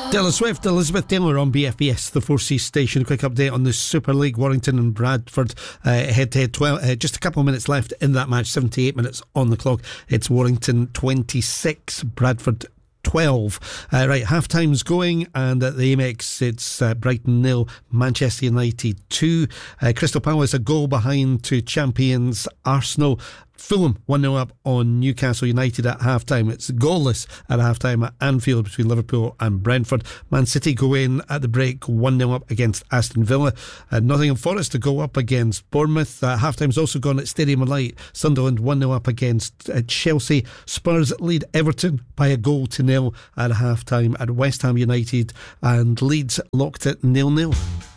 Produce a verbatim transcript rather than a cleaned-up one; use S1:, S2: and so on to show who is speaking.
S1: Taylor Swift, Elizabeth Taylor on B F B S, the Four Seas station. Quick update on the Super League. Warrington and Bradford uh, head to head. twelve, uh, just a couple of minutes left in that match. seventy-eight minutes on the clock. It's Warrington twenty-six, Bradford twelve. Uh, right, half time's going, and at the Amex it's uh, Brighton nil, Manchester United two. Uh, Crystal Palace a goal behind to champions Arsenal. Fulham one nil up on Newcastle United at half time. It's goalless at half time at Anfield between Liverpool and Brentford. Man City go in at the break one nil up against Aston Villa. uh, Nottingham Forest to go up against Bournemouth. uh, Half time's also gone at Stadium of Light. Sunderland one nil up against uh, Chelsea. Spurs lead Everton by a goal to nil at half time at West Ham United, and Leeds locked at nil nil.